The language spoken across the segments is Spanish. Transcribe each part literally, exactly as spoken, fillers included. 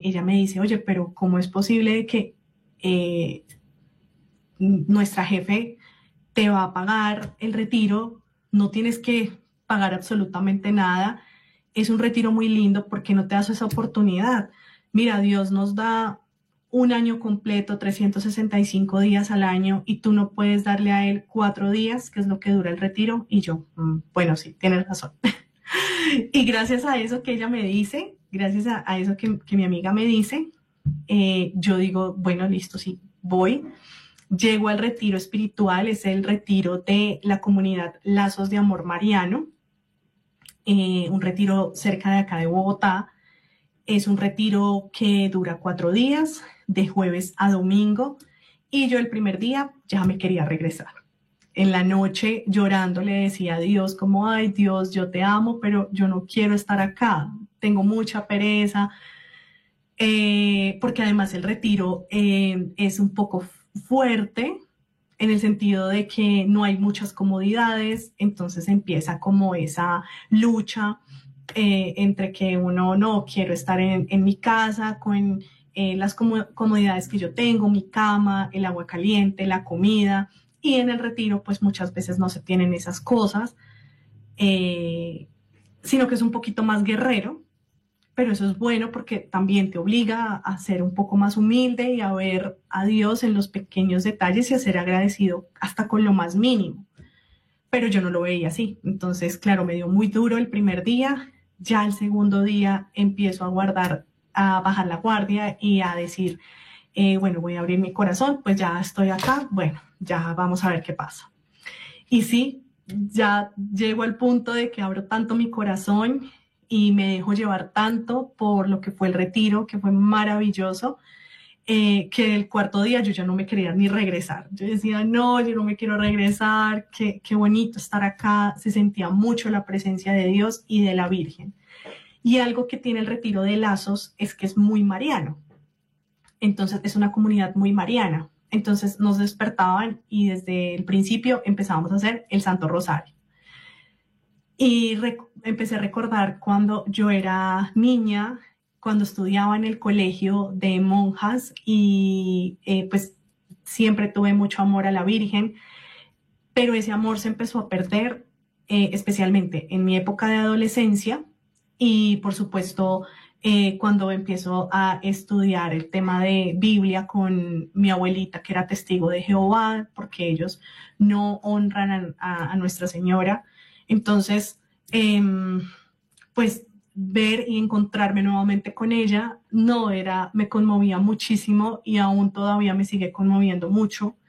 ella me dice, oye, pero ¿cómo es posible que eh, nuestra jefe te va a pagar el retiro? No tienes que pagar absolutamente nada. Es un retiro muy lindo, ¿por qué no te das esa oportunidad? Mira, Dios nos da un año completo, trescientos sesenta y cinco días al año, y tú no puedes darle a él cuatro días, que es lo que dura el retiro. Y yo, mm, bueno, sí, tienes razón. Y gracias a eso que ella me dice, gracias a, a eso que, que mi amiga me dice, eh, yo digo, bueno, listo, sí, voy. Llego al retiro espiritual, es el retiro de la comunidad Lazos de Amor Mariano, eh, un retiro cerca de acá de Bogotá. Es un retiro que dura cuatro días, de jueves a domingo, y yo el primer día ya me quería regresar. En la noche llorando le decía a Dios como, ay Dios, yo te amo, pero yo no quiero estar acá, tengo mucha pereza, eh, porque además el retiro eh, es un poco fuerte en el sentido de que no hay muchas comodidades, entonces empieza como esa lucha eh, entre que uno no quiero estar en, en mi casa con eh, las comodidades que yo tengo, mi cama, el agua caliente, la comida, y en el retiro pues muchas veces no se tienen esas cosas, eh, sino que es un poquito más guerrero, pero eso es bueno porque también te obliga a ser un poco más humilde y a ver a Dios en los pequeños detalles y a ser agradecido hasta con lo más mínimo. Pero yo no lo veía así. Entonces, claro, me dio muy duro el primer día. Ya el segundo día empiezo a guardar, a bajar la guardia y a decir, eh, bueno, voy a abrir mi corazón, pues ya estoy acá, bueno, ya vamos a ver qué pasa. Y sí, ya llego al punto de que abro tanto mi corazón y me dejo llevar tanto por lo que fue el retiro, que fue maravilloso, eh, que el cuarto día yo ya no me quería ni regresar. Yo decía, no, yo no me quiero regresar, qué, qué bonito estar acá. Se sentía mucho la presencia de Dios y de la Virgen. Y algo que tiene el retiro de Lazos es que es muy mariano. Entonces es una comunidad muy mariana. Entonces nos despertaban y desde el principio empezábamos a hacer el Santo Rosario. Y empecé a recordar cuando yo era niña, cuando estudiaba en el colegio de monjas y eh, pues siempre tuve mucho amor a la Virgen, pero ese amor se empezó a perder, eh, especialmente en mi época de adolescencia y por supuesto eh, cuando empiezo a estudiar el tema de Biblia con mi abuelita que era testigo de Jehová, porque ellos no honran a, a, a Nuestra Señora. Entonces, eh, pues ver y encontrarme nuevamente con ella, no era, me conmovía muchísimo y aún todavía me sigue conmoviendo mucho.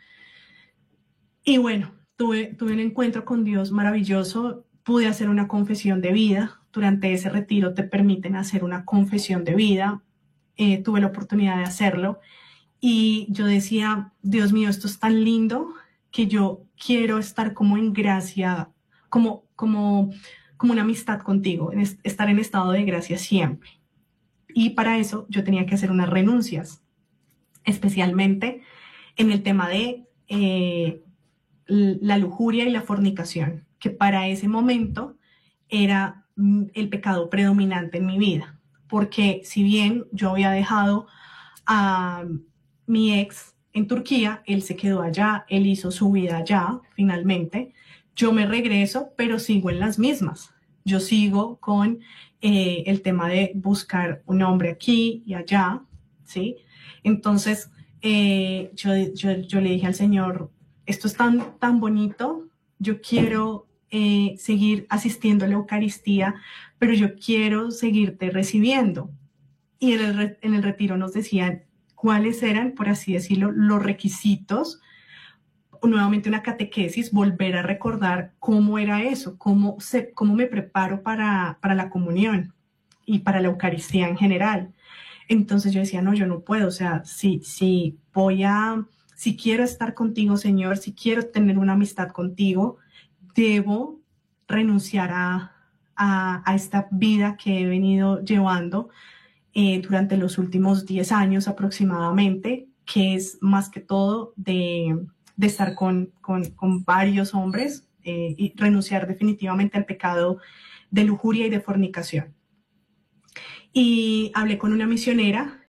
Y bueno, tuve, tuve un encuentro con Dios maravilloso, pude hacer una confesión de vida. Durante ese retiro te permiten hacer una confesión de vida, eh, tuve la oportunidad de hacerlo y yo decía, Dios mío, esto es tan lindo que yo quiero estar como en gracia, como, como, como una amistad contigo, en est- estar en estado de gracia siempre. Y para eso yo tenía que hacer unas renuncias, especialmente en el tema de eh, la lujuria y la fornicación, que para ese momento era mm, el pecado predominante en mi vida. Porque si bien yo había dejado a mi ex en Turquía, él se quedó allá, él hizo su vida allá, finalmente. Yo me regreso, pero sigo en las mismas. Yo sigo con eh, el tema de buscar un hombre aquí y allá, ¿sí? Entonces, eh, yo, yo, yo le dije al Señor, esto es tan, tan bonito, yo quiero eh, seguir asistiendo a la Eucaristía, pero yo quiero seguirte recibiendo. Y en el, en el retiro nos decían cuáles eran, por así decirlo, los requisitos, nuevamente una catequesis, volver a recordar cómo era eso, cómo, se, cómo me preparo para, para la comunión y para la Eucaristía en general. Entonces yo decía, no, yo no puedo, o sea, si, si voy a, si quiero estar contigo, Señor, si quiero tener una amistad contigo, debo renunciar a, a, a esta vida que he venido llevando eh, durante los últimos diez años aproximadamente, que es más que todo de, de estar con, con, con varios hombres eh, y renunciar definitivamente al pecado de lujuria y de fornicación. Y hablé con una misionera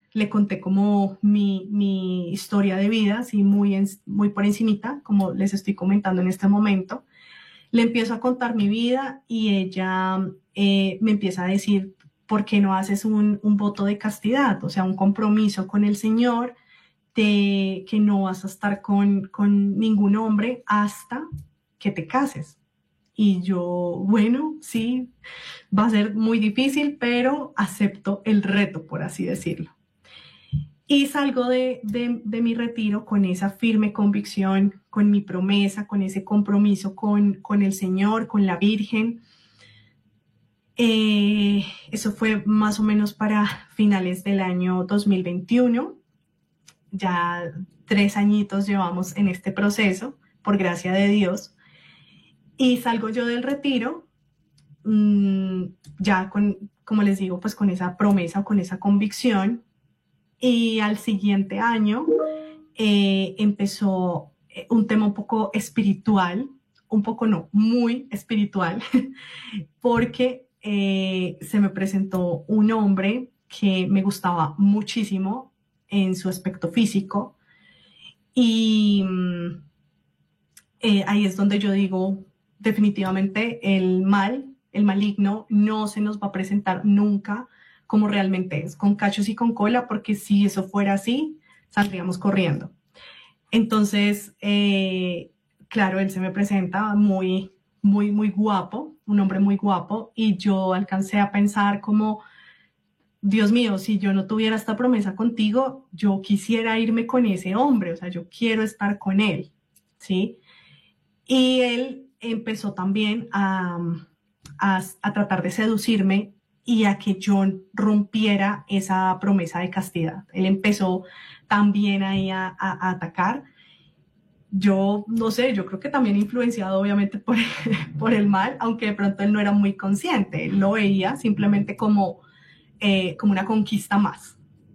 le conté como mi, mi historia de vida, así muy, en, muy por encimita, como les estoy comentando en este momento. Le empiezo a contar mi vida y ella eh, me empieza a decir, ¿por qué no haces un, un voto de castidad? O sea, un compromiso con el Señor de que no vas a estar con, con ningún hombre hasta que te cases. Y yo, bueno, sí, va a ser muy difícil, pero acepto el reto, por así decirlo. Y salgo de, de, de mi retiro con esa firme convicción, con mi promesa, con ese compromiso con, con el Señor, con la Virgen. Eh, eso fue más o menos para finales del año dos mil veintiuno. Ya tres añitos llevamos en este proceso, por gracia de Dios. Y salgo yo del retiro, mmm, ya con, como les digo, pues con esa promesa o con esa convicción. Y al siguiente año eh, empezó un tema un poco espiritual, un poco no, muy espiritual, porque eh, se me presentó un hombre que me gustaba muchísimo en su aspecto físico y eh, ahí es donde yo digo, definitivamente el mal, el maligno, no se nos va a presentar nunca como realmente es, con cachos y con cola, porque si eso fuera así, saldríamos corriendo. Entonces, eh, claro, él se me presenta muy, muy, muy guapo, un hombre muy guapo, y yo alcancé a pensar como, Dios mío, si yo no tuviera esta promesa contigo, yo quisiera irme con ese hombre, o sea, yo quiero estar con él, ¿sí? Y él empezó también a, a, a tratar de seducirme y a que yo rompiera esa promesa de castidad. Él empezó también ahí a, a, a atacar. Yo no sé, yo creo que también influenciado obviamente por, por el mal, aunque de pronto él no era muy consciente, él lo veía simplemente como, eh, como una conquista más.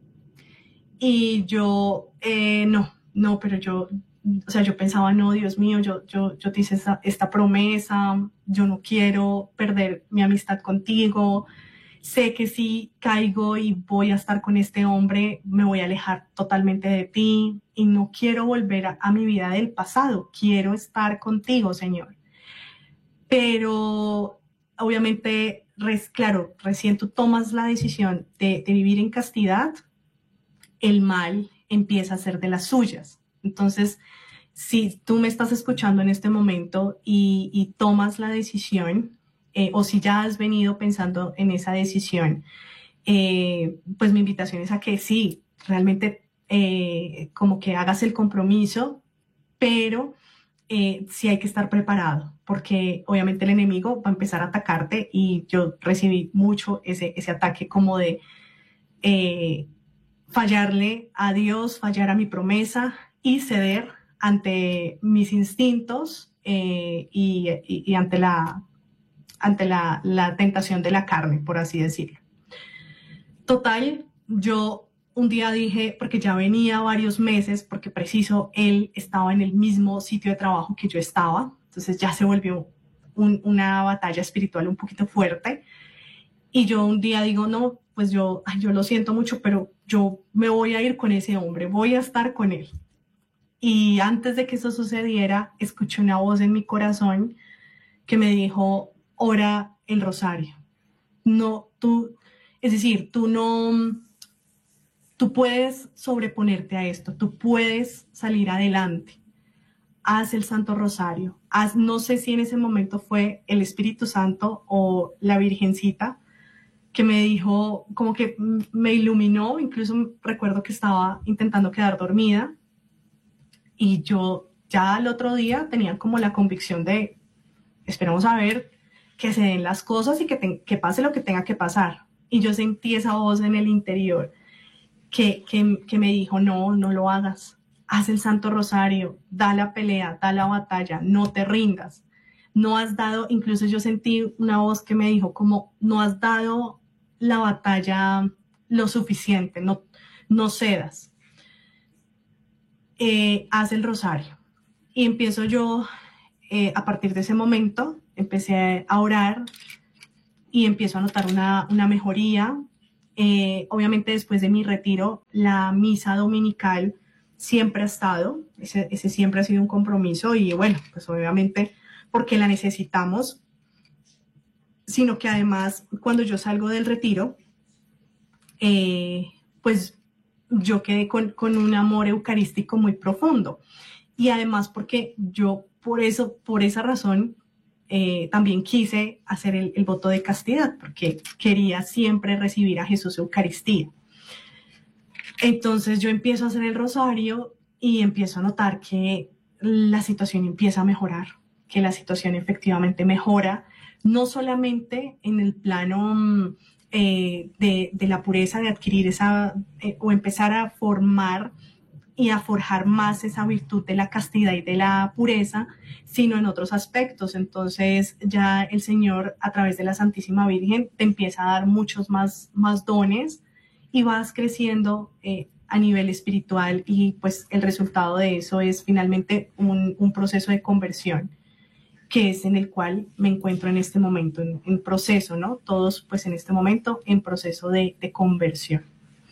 Y yo, eh, no, no, pero yo, o sea, yo pensaba, no, Dios mío, yo, yo, yo te hice esta, esta promesa, yo no quiero perder mi amistad contigo, sé que si caigo y voy a estar con este hombre, me voy a alejar totalmente de ti y no quiero volver a, a mi vida del pasado, quiero estar contigo, Señor. Pero obviamente, res, claro, recién tú tomas la decisión de, de vivir en castidad, el mal empieza a ser de las suyas. Entonces, si tú me estás escuchando en este momento y, y tomas la decisión, eh, o si ya has venido pensando en esa decisión, eh, pues mi invitación es a que sí, realmente eh, como que hagas el compromiso, pero eh, sí hay que estar preparado, porque obviamente el enemigo va a empezar a atacarte y yo recibí mucho ese, ese ataque como de eh, fallarle a Dios, fallar a mi promesa y ceder ante mis instintos eh, y, y, y ante, la, ante la, la tentación de la carne, por así decirlo. Total, yo un día dije, porque ya venía varios meses, porque preciso, él estaba en el mismo sitio de trabajo que yo estaba, entonces ya se volvió un, una batalla espiritual un poquito fuerte. Y yo un día digo, no, pues yo, ay, yo lo siento mucho, pero yo me voy a ir con ese hombre, voy a estar con él. Y antes de que eso sucediera, escuché una voz en mi corazón que me dijo, ora el rosario. No, tú, es decir, tú no, tú puedes sobreponerte a esto, tú puedes salir adelante. Haz el Santo Rosario. Haz, no sé si en ese momento fue el Espíritu Santo o la Virgencita, que me dijo, como que me iluminó, incluso recuerdo que estaba intentando quedar dormida y yo ya al otro día tenía como la convicción de, esperamos a ver que se den las cosas y que, te, que pase lo que tenga que pasar. Y yo sentí esa voz en el interior que, que, que me dijo, no, no lo hagas, haz el Santo Rosario, da la pelea, da la batalla, no te rindas. No has dado, incluso yo sentí una voz que me dijo como, no has dado la batalla lo suficiente, no, no cedas. Eh, haz el rosario. Y empiezo yo, eh, a partir de ese momento, empecé a orar y empiezo a notar una, una mejoría. Eh, obviamente después de mi retiro, la misa dominical siempre ha estado, ese, ese siempre ha sido un compromiso y bueno, pues obviamente porque la necesitamos, sino que además cuando yo salgo del retiro, eh, pues yo quedé con, con un amor eucarístico muy profundo. Y además porque yo por eso, por esa razón, eh, también quise hacer el, el voto de castidad, porque quería siempre recibir a Jesús Eucaristía. Entonces yo empiezo a hacer el rosario y empiezo a notar que la situación empieza a mejorar, que la situación efectivamente mejora, no solamente en el plano eh, de, de la pureza, de adquirir esa, eh, o empezar a formar y a forjar más esa virtud de la castidad y de la pureza, sino en otros aspectos. Entonces ya el Señor, a través de la Santísima Virgen, te empieza a dar muchos más, más dones y vas creciendo eh, a nivel espiritual y pues el resultado de eso es finalmente un, un proceso de conversión, que es en el cual me encuentro en este momento, en, en proceso, ¿no? Todos pues en este momento en proceso de, de conversión.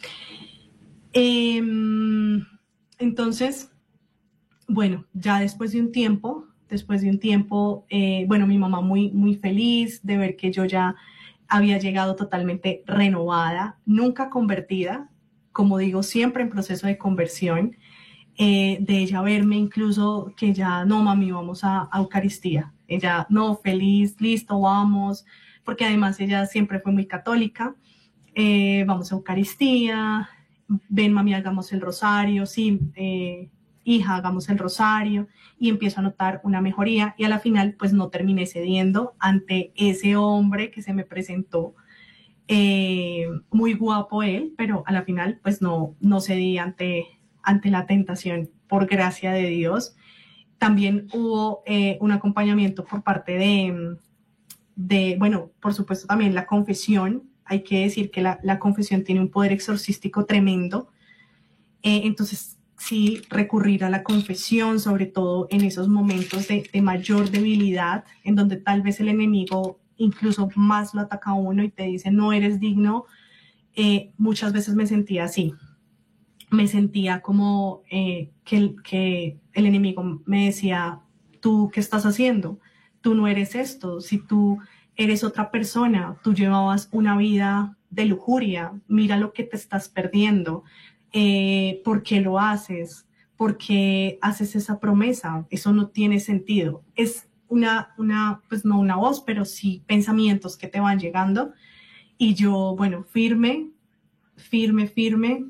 Eh, entonces, bueno, ya después de un tiempo, después de un tiempo, eh, bueno, mi mamá muy, muy feliz de ver que yo ya había llegado totalmente renovada, nunca convertida, como digo, siempre en proceso de conversión, eh, de ella verme incluso que ya, no mami, vamos a, a Eucaristía, ella, no, feliz, listo, vamos, porque además ella siempre fue muy católica, eh, vamos a Eucaristía, ven mami, hagamos el rosario, sí, eh, hija, hagamos el rosario, y empiezo a notar una mejoría y a la final pues no terminé cediendo ante ese hombre que se me presentó, eh, muy guapo él, pero a la final pues no, no cedí ante, ante la tentación, por gracia de Dios. También hubo eh, un acompañamiento por parte de, de, bueno, por supuesto también la confesión. Hay que decir que la, la confesión tiene un poder exorcístico tremendo, eh, entonces sí recurrir a la confesión, sobre todo en esos momentos de, de mayor debilidad, en donde tal vez el enemigo incluso más lo ataca a uno y te dice no eres digno. Eh, muchas veces me sentía así, me sentía como eh, que, que el enemigo me decía, ¿tú qué estás haciendo? Tú no eres esto, si tú eres otra persona, tú llevabas una vida de lujuria, mira lo que te estás perdiendo, eh, ¿por qué lo haces? ¿Por qué haces esa promesa? Eso no tiene sentido. Es una, una, pues no una voz, pero sí pensamientos que te van llegando. Y yo, bueno, firme, firme, firme.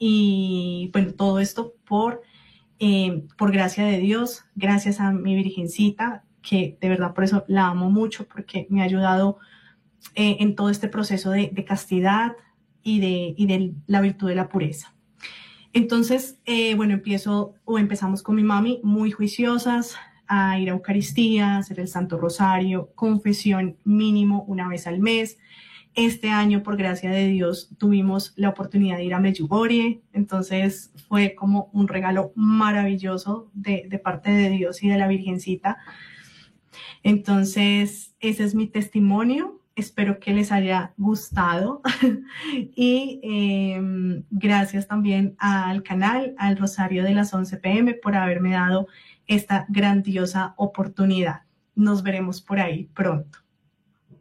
Y bueno, todo esto por, eh, por gracia de Dios, gracias a mi Virgencita, que de verdad por eso la amo mucho, porque me ha ayudado eh, en todo este proceso de, de castidad y de, y de la virtud de la pureza. Entonces, eh, bueno, empiezo o empezamos con mi mami muy juiciosas a ir a Eucaristía, a hacer el Santo Rosario, confesión mínimo una vez al mes. Este año, por gracia de Dios, tuvimos la oportunidad de ir a Medjugorje, entonces fue como un regalo maravilloso de, de parte de Dios y de la Virgencita. Entonces, ese es mi testimonio. Espero que les haya gustado y eh, gracias también al canal, al Rosario de las once pe eme por haberme dado esta grandiosa oportunidad. Nos veremos por ahí pronto.